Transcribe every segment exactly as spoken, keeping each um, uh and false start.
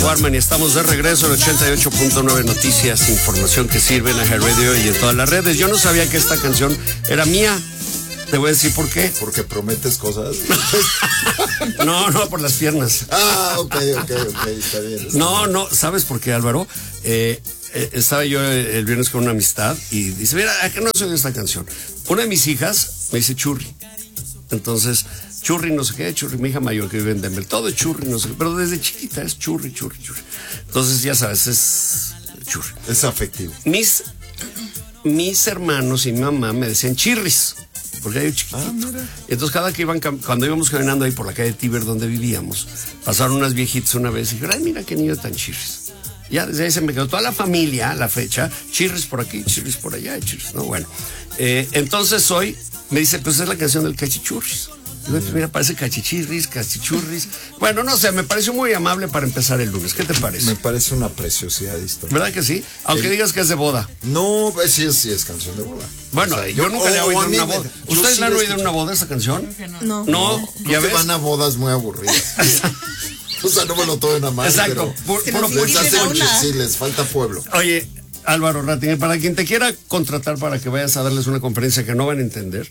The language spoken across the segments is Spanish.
Warman y estamos de regreso en ochenta y ocho punto nueve Noticias, información que sirve en Aje Radio y en todas las redes. Yo no sabía que esta canción era mía. Te voy a decir por qué. Porque prometes cosas. No, no, por las piernas. Ah, ok, ok, ok, está bien. Está no, bien. no, ¿sabes por qué, Álvaro? Eh, eh, estaba yo el viernes con una amistad y dice, mira, ¿a qué no soy de esta canción? Una de mis hijas me dice Churri. Entonces, Churri no sé qué, Churri, mi hija mayor que vive en Denver, todo es Churri, no sé qué, pero desde chiquita es Churri, Churri, Churri. Entonces, ya sabes, es Churri. Es afectivo. Mis, mis hermanos y mi mamá me decían Chirris. Porque hay un chiquitito. Ah, mira. Entonces cada que iban, cuando íbamos caminando ahí por la calle Tíber donde vivíamos, pasaron unas viejitas una vez y dijeron, ay, mira qué niño tan chirris. Ya desde ahí se me quedó toda la familia, la fecha, chirris por aquí, chirris por allá, chirris, no, bueno. Eh, entonces hoy me dice, pues es la canción del cachichurris. Digo, pues mira, parece cachichirris, cachichurris. Bueno, no sé, me pareció muy amable para empezar el lunes. ¿Qué te parece? Me parece una preciosidad de historia. ¿Verdad que sí? Aunque El... digas que es de boda. No, pues sí, sí es canción de boda. Bueno, o sea, yo, yo nunca le he oh, oído a en mí una me- boda. yo ¿Ustedes sí la han la oído en escucho. una boda esa canción? No. No, Creo ya que ves. van a bodas muy aburridas. O sea, no me lo tomen a mal. Exacto, pero pu- Que puro nos les pucho. inviten hace a mucho, una. sí, les falta pueblo. Oye, Álvaro Rattinger, para quien te quiera contratar para que vayas a darles una conferencia que no van a entender,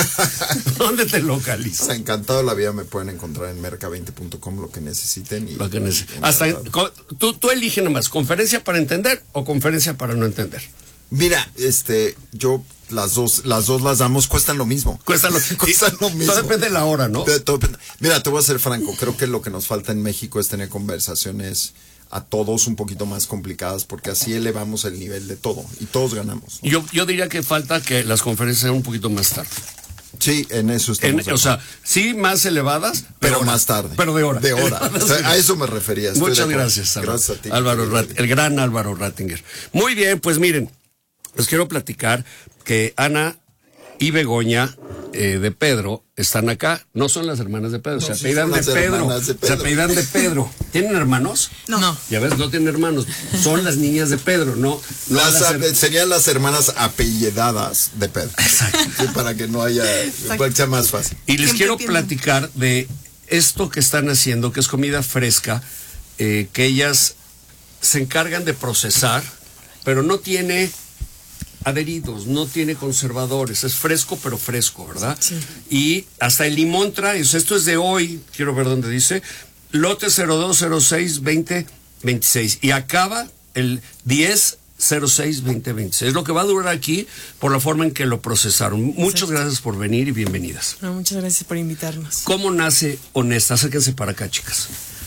¿dónde te localizas? Encantado de la vida, me pueden encontrar en merca veinte punto com lo que necesiten. Y, Lo que neces- y- Hasta encantado. co- tú, tú eliges nomás, conferencia para entender o conferencia para no entender. Mira, este, yo las dos, las dos las damos, cuestan lo mismo. Cuesta lo, Cuestan lo mismo. Todo depende de la hora, ¿no? De- todo depende. Mira, te voy a ser franco, creo que lo que nos falta en México es tener conversaciones a todos un poquito más complicadas, porque así elevamos el nivel de todo y todos ganamos. Yo, yo diría que falta que las conferencias sean un poquito más tarde. Sí, en eso En- estamos. de o sea, acuerdo. sí más elevadas, pero hora. más tarde. Pero de hora. De hora. O sea, a eso me refería. estoy de Muchas acuerdo. gracias, Álvaro. Gracias a ti. Álvaro Rat- el gran Álvaro Rattinger. Muy bien, pues miren, les quiero platicar que Ana y Begoña eh, de Pedro están acá. No son las hermanas de Pedro, No, se sí apellidan son de las Pedro. hermanas de Se Pedro. apellidan de Pedro. ¿Tienen hermanos? No. No. Ya ves, no tienen hermanos. Son las niñas de Pedro, no. no Las las her- ape- serían las hermanas apellidadas de Pedro. Exacto. Sí, para que no haya, para que sea más fácil. Y les Siempre quiero tienen. platicar de esto que están haciendo, que es comida fresca, eh, que ellas se encargan de procesar, pero no tiene adheridos, no tiene conservadores, es fresco pero fresco, ¿verdad? Sí. Y hasta el limón trae, o sea, esto es de hoy, quiero ver dónde dice, lote cero dos cero seis veinte veintiséis y acaba el diez cero seis veinte veintiséis. Es lo que va a durar aquí por la forma en que lo procesaron. Muchas Exacto. gracias por venir y bienvenidas. No, muchas gracias por invitarnos. ¿Cómo nace Honesta? Acérquense para acá, chicas.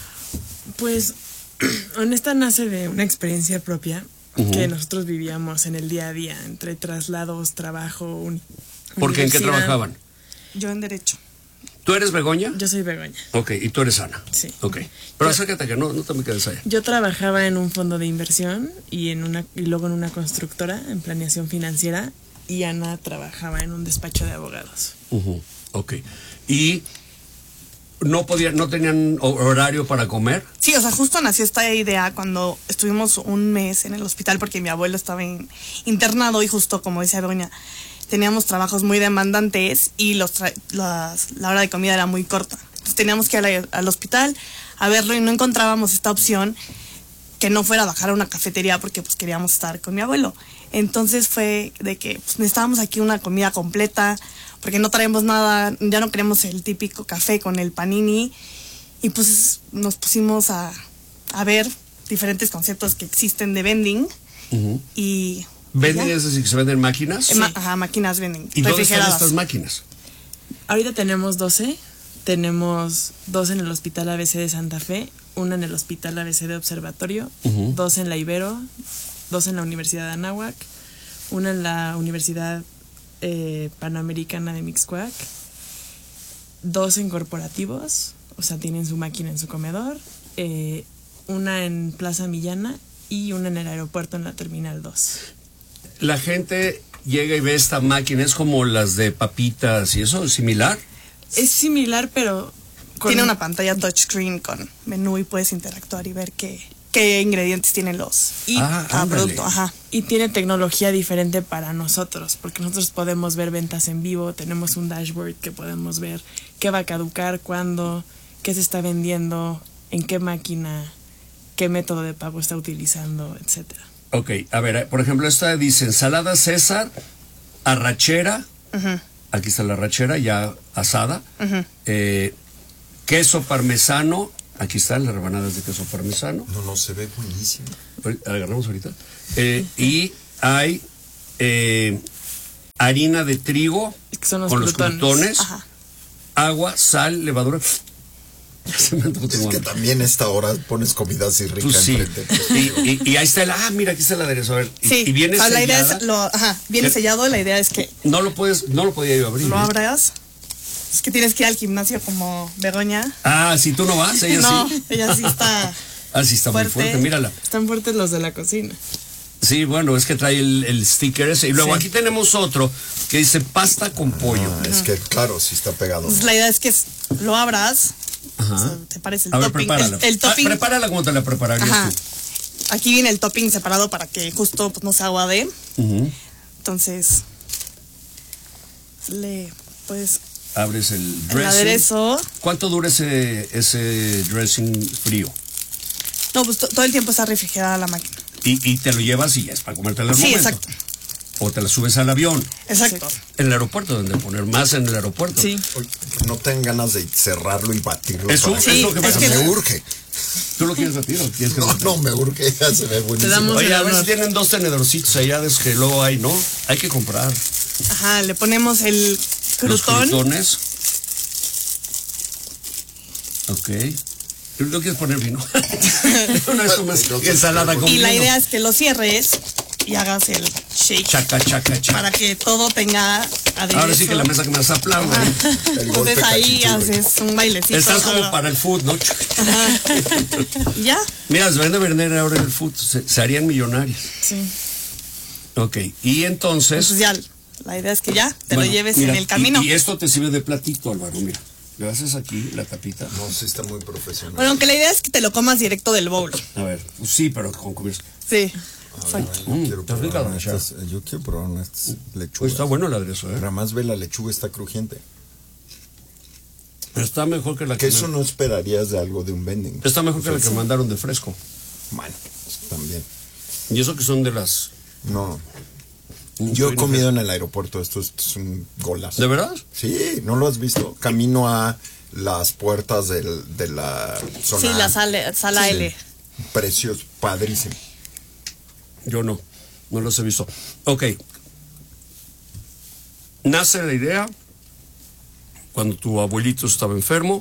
Pues, Honesta nace de una experiencia propia que nosotros vivíamos en el día a día, entre traslados, trabajo, uni- Porque ¿en qué universidad. trabajaban? Yo en Derecho. ¿Tú eres Begoña? Yo soy Begoña. Ok, y tú eres Ana. Sí. Ok. Pero Yo- acércate que no, no te me quedes allá. Yo trabajaba en un fondo de inversión y en una y luego en una constructora en planeación financiera, y Ana trabajaba en un despacho de abogados. Ujú, ok. ¿Y no podían, no tenían ho- horario para comer? Sí, o sea, justo nació esta idea cuando estuvimos un mes en el hospital porque mi abuelo estaba in- internado y justo como decía Begoña, teníamos trabajos muy demandantes y los tra- las- la hora de comida era muy corta. Entonces teníamos que ir al, al hospital a verlo y no encontrábamos esta opción que no fuera a bajar a una cafetería porque pues queríamos estar con mi abuelo. Entonces fue de que pues, necesitábamos aquí una comida completa porque no traemos nada, ya no queremos el típico café con el panini, y pues nos pusimos a, a ver diferentes conceptos que existen de vending Ujú. y... ¿Venden ya. es decir, que se venden máquinas? Eh, ma- ajá, máquinas vending. ¿Y dónde están refrigeradas. estas máquinas? Ahorita tenemos doce. Tenemos dos en el Hospital A B C de Santa Fe, una en el Hospital A B C de Observatorio, Ujú. dos en la Ibero, dos en la Universidad de Anáhuac, una en la Universidad eh, Panamericana de Mixcoac, dos en corporativos, o sea, tienen su máquina en su comedor, eh, una en Plaza Millana y una en el aeropuerto en la Terminal dos. La gente llega y ve esta máquina, es como las de papitas y eso, similar. Es similar, pero... con- Tiene una pantalla touchscreen con menú y puedes interactuar y ver qué, qué ingredientes tienen los Y, Ah, cada ándale. producto. Ajá. y tiene tecnología diferente para nosotros, porque nosotros podemos ver ventas en vivo, tenemos un dashboard que podemos ver qué va a caducar, cuándo, qué se está vendiendo, en qué máquina, qué método de pago está utilizando, etcétera. Ok, a ver, por ejemplo, esta dice ensalada César, arrachera, Ujú. aquí está la arrachera ya asada, Ujú. eh, queso parmesano, aquí están las rebanadas de queso parmesano, No, no, se ve buenísimo. ahorita- agarramos ahorita, eh, y hay eh, harina de trigo Que son los con crutones. los crutones, Ajá. agua, sal, levadura. Ya se me antojó tu Es que hambre. también a esta hora pones comida así rica Pues sí. enfrente. Y, y- y ahí está el, ah, mira, aquí está el aderezo. A ver, y, Sí, y viene o sea, la idea sellada. es, lo, ajá, viene ¿Qué? sellado, la idea es que No lo puedes, no lo podía yo abrir. lo ¿eh? abras. Es que tienes que ir al gimnasio como Begoña. Ah, si tú no vas, ella no, sí. ella sí está. Ah, sí, está muy fuerte. fuerte, mírala. Están fuertes los de la cocina. Sí, bueno, es que trae el, el sticker ese. Y luego Sí. aquí tenemos otro que dice pasta con pollo. Ah, es que, claro, sí está pegado. Entonces, la idea es que es- lo abras. Ajá. o sea, te parece el A ver, topping. prepárala. El, el Ah, topping. prepárala como te la prepararías Ajá. tú. Aquí viene el topping separado para que justo pues, no se aguade. Ujú. Entonces, le puedes Abres el el dressing. aderezo. ¿Cuánto dura ese, ese dressing frío? No, pues to- todo el tiempo está refrigerada la máquina. Y, y te lo llevas y ya es para comértelo al Sí, momento. exacto. O te la subes al avión. Exacto. En el aeropuerto, donde poner más en el aeropuerto. Sí. Oye, no te dan ganas de cerrarlo y batirlo. Eso- para- eso es lo que Sí, pasa. es que- Me urge. ¿Tú lo quieres batir o quieres que No, lo- no, me urge. Ya se ve buenísimo. damos- Oye, a ver honor. si tienen dos tenedorcitos allá de esos que luego hay, ¿no? Hay que comprar. Ajá, le ponemos el Los crutón. crutones. Ok. ¿No quieres poner vino? Una vez comes ensalada con Y la vino. idea es que lo cierres y hagas el shake Chaca, chaca, chaca. para que todo tenga aderezo. Ahora sí que la mesa que más aplaude. El golpe Entonces ahí cachichurri. haces un bailecito. Estás como Ajá. para el food, ¿no? Y ya. Mira, se vende vender ahora el food. Se, se harían millonarios. Sí. Ok. Y entonces. Entonces ya, la idea es que ya te bueno, lo lleves mira, en el camino. Y, y esto te sirve de platito, Álvaro. Mira. Le haces aquí la tapita. No, sí está muy profesional. Bueno, aunque la idea es que te lo comas directo del bowl. A ver. Pues sí, pero con cubierta. Sí. A ver, yo Mm, quiero está rica, probar doña estas- Yo quiero probar unas Pues lechugas. está bueno el aderezo, ¿eh? Nada más ve, la lechuga está crujiente. Pero está mejor que la Que que. eso me- no esperarías de algo de un vending. Está mejor que la que mandaron de fresco. Bueno, pues, también. Y eso que son de las. No. Mm, Yo he soy comido en el aeropuerto, esto es, esto es un golazo. ¿De verdad? Sí, ¿no lo has visto? Camino a las puertas del, de la zona. Sí, la sala, sala Sí. L. Precios, padrísimo. Yo no. No los he visto. Ok. Nace la idea cuando tu abuelito estaba enfermo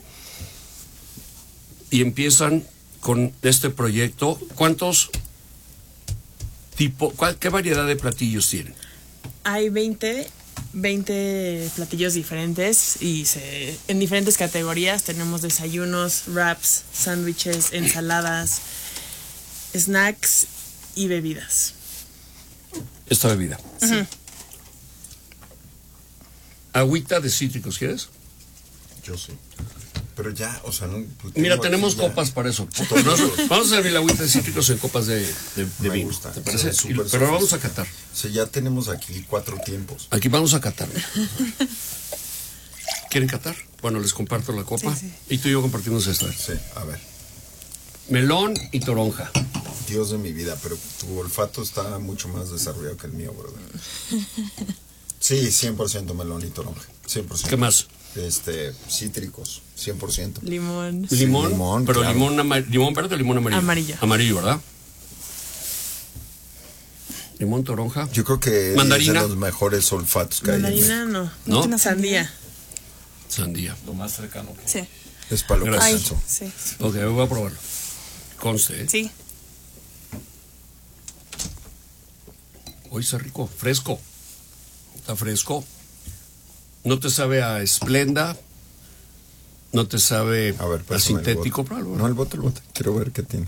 y empiezan con este proyecto. ¿Cuántos tipo, cuál, qué variedad de platillos tienen? Hay veinte, veinte platillos diferentes y se, en diferentes categorías. Tenemos desayunos, wraps, sándwiches, ensaladas, snacks y bebidas. Esta bebida. Agüita de cítricos, ¿quieres? Yo sí. Pero ya, o sea, no. pues, Mira, tengo tenemos aquí ya- copas para eso. Nos- vamos a servir la agüita de cítricos en copas de, de, de Me vino. gusta. ¿Te parece? Se ve súper Pero vamos a catar. O sea, ya tenemos aquí cuatro tiempos. Aquí vamos a catar. ¿Quieren catar? Bueno, les comparto la copa. Sí, sí. Y tú y yo compartimos esta. Sí, a ver. Melón y toronja. Dios de mi vida, pero tu olfato está mucho más desarrollado que el mío, brother. Sí, cien por ciento melón y toronja. cien por ciento. ¿Qué más? Este, cítricos, cien por ciento. Limón. Limón, limón, pero claro. limón, ama- limón verde o limón amarillo. Amarillo. Amarillo, ¿verdad? Limón, toronja. Yo creo que Mandarina. es de los mejores olfatos que hay. en Mandarina no. ¿No? Una sandía. Sandía. Lo más cercano. Sí. México. Es para lo que Gracias. alcanzo. Sí. Ok, voy a probarlo. Conste, ¿eh? Sí. Hoy está rico, fresco. Está fresco. No te sabe a esplenda. No te sabe A ver, a pásame el sintético. bote. Pruébalo. No, el bote, el bote. Quiero ver qué tiene.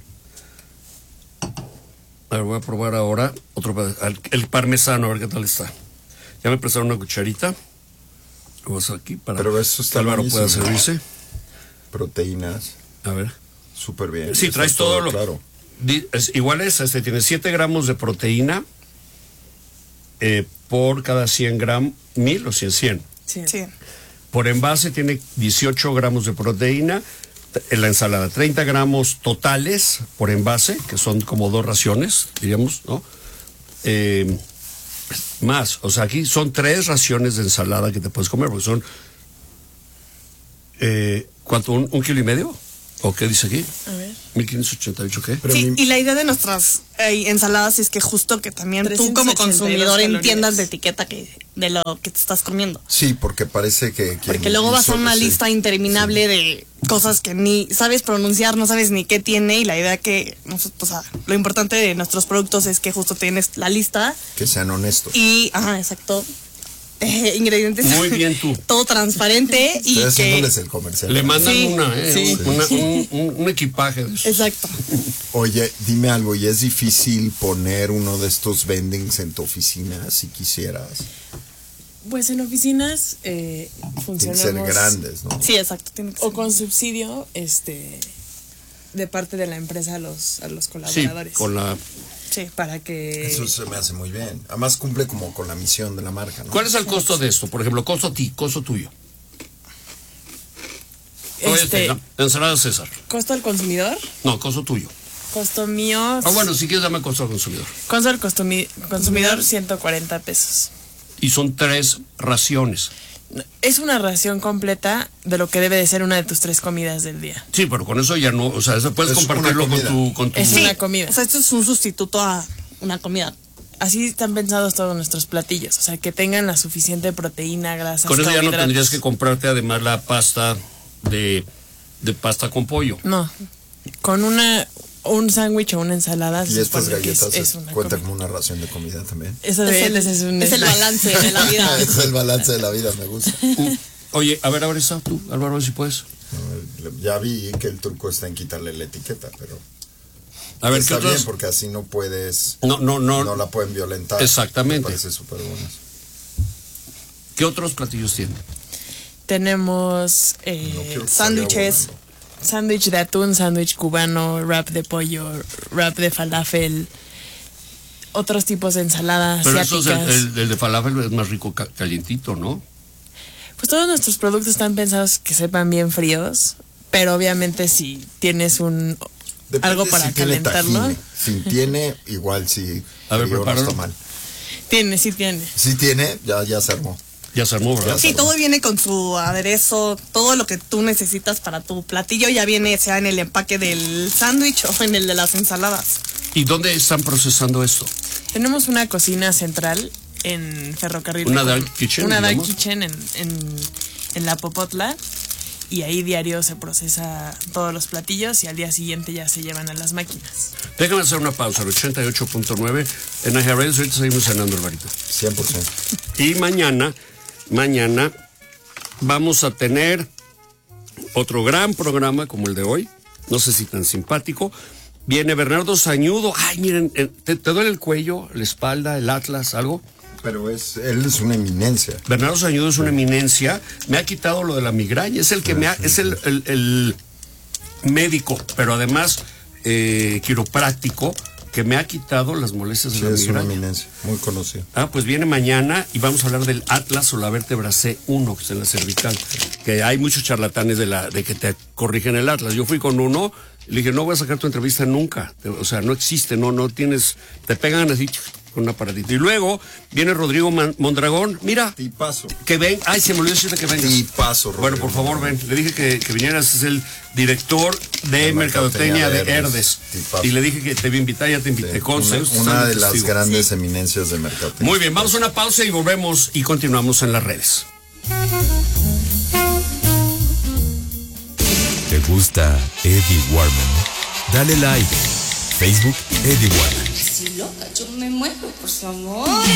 A ver, voy a probar ahora otro peda- al- el parmesano, a ver qué tal está. Ya me prestaron una cucharita. Vamos aquí para Pero eso está que Álvaro pueda buenísimo. servirse. Proteínas, A ver. súper bien. Sí, Está traes todo lo. Claro. di- es, igual es, este tiene siete gramos de proteína eh, por cada cien gramos, mil o cien, cien. Sí. Sí. Por envase tiene dieciocho gramos de proteína, en la ensalada, treinta gramos totales por envase, que son como dos raciones, diríamos, ¿no? Eh, más, o sea, aquí son tres raciones de ensalada que te puedes comer, porque son, eh, ¿cuánto? ¿Un, un kilo y medio? ¿O qué dice aquí? A ver. mil quinientos ochenta y ocho, ¿qué? Pero sí, mi- y la idea de nuestras eh, ensaladas es que justo que también tú trescientos como ochenta y dos consumidor calorías. entiendas de etiqueta que de lo que te estás comiendo. Sí, porque parece que... quien Porque luego vas a hizo- una sí. lista interminable de cosas que ni sabes pronunciar, no sabes ni qué tiene, y la idea que nosotros, o sea, lo importante de nuestros productos es que justo tienes la lista Que sean honestos. y, ajá, exacto, eh, ingredientes. Muy bien tú. Todo transparente y Estoy que... haciéndoles el comercial. Le mandan Sí, una, ¿eh? sí. Una- un, un- un equipaje de eso. Exacto. Oye, dime algo, ¿y es difícil poner uno de estos vendings en tu oficina si quisieras? Pues en oficinas eh, Tienen que funcionamos ser grandes, ¿no? Sí, exacto. Tiene que o ser. con subsidio, este, de parte de la empresa a los a los Sí, colaboradores. con la... Sí. Para que Eso se me hace muy bien. Además cumple como con la misión de la marca, ¿no? ¿Cuál es el costo de esto? Por ejemplo, costo a ti, costo tuyo. Oye, este ¿no? Ensalada César. costo al consumidor, No, costo tuyo. costo mío, Ah, bueno, si quieres dame costo al consumidor. costo al consumi- consumidor ciento cuarenta pesos. Y son tres raciones. Es una ración completa de lo que debe de ser una de tus tres comidas del día. Sí, pero con eso ya no, o sea, eso puedes Es una compartirlo con comida. tu, con tu... Es Sí, una comida. O sea, esto es un sustituto a una comida. Así están pensados todos nuestros platillos, o sea, que tengan la suficiente proteína, grasas, Con eso ya no carbohidratos. tendrías que comprarte además la pasta de, de pasta con pollo. No, con una un sándwich o una ensalada Y se estas supone que es, galletas es se una cuentan comida. como una ración de comida también. Eso de Es el, galletas es un es el snack. balance de la vida. Es el balance de la vida, me gusta. Oye, a ver, a ver, está tú, Álvaro, a ver si puedes. Ya vi que el truco está en quitarle la etiqueta, pero A ver, ¿qué está bien otros? porque así no puedes, No, no, no. no la pueden violentar. Exactamente. Me parece súper bueno. ¿Qué otros platillos tienen? Tenemos eh, No quiero que sándwiches. salga volando. sándwich de atún, sándwich cubano, wrap de pollo, wrap de falafel, otros tipos de ensaladas Pero eso asiáticas. es el, el, el de falafel es más rico ca- calientito, ¿no? Pues todos nuestros productos están pensados que sepan bien fríos, pero obviamente si tienes un Depende algo para si tiene calentarlo, tahine. Si tiene, igual si A ver, frío no prepáralo. está mal. tiene, sí tiene. Si tiene, ya, ya se armó. Ya se armó, ¿verdad? Sí, todo viene con su aderezo, todo lo que tú necesitas para tu platillo ya viene sea en el empaque del sándwich o en el de las ensaladas. ¿Y dónde están procesando esto? Tenemos una cocina central en Ferrocarril. Una de dark Com- kitchen, Una dark digamos. kitchen en, en, en La Popotla. Y ahí diario se procesa todos los platillos y al día siguiente ya se llevan a las máquinas. Déjame hacer una pausa, el ochenta y ocho punto nueve. En Ajarredes ahorita seguimos cenando, Alvarito. cien por ciento. Y mañana, mañana vamos a tener otro gran programa como el de hoy. No sé si tan simpático. Viene Bernardo Sañudo. Ay, miren, eh, ¿te, te duele el cuello, la espalda, el atlas, algo? Pero es, él es una eminencia. Bernardo Sañudo es una eminencia. Me ha quitado lo de la migraña. Es el que me ha, es el, el- el médico, pero además eh, quiropráctico, que me ha quitado las molestias de Sí, la es una migraña. eminencia, muy conocido. Ah, pues viene mañana y vamos a hablar del Atlas o la vértebra C uno, que es en la cervical. Que hay muchos charlatanes de la de que te corrigen el Atlas. Yo fui con uno y le dije, no voy a sacar tu entrevista nunca. Te- O sea, no existe, no, no tienes, te pegan así con un aparatito. Y luego viene Rodrigo Man- Mondragón, mira, Tipazo. que ven, ay, se me olvidó decirte que vengas. Tipazo, Rodrigo. Bueno, por favor, ven. Le dije que, que vinieras, es el director de, De Mercadotecnia de Mercadotecnia de Herdes. Herdes. Tipazo. Y le dije que te iba a invitar, ya te invité. Sí, Conce, una, ustedes una son de las testigos. grandes eminencias de mercado. Muy bien, vamos a una pausa y volvemos y continuamos en las redes. ¿Te gusta Eddie Warman? Dale like. Facebook Eddie Warman. Si loca, yo me muero por su amor.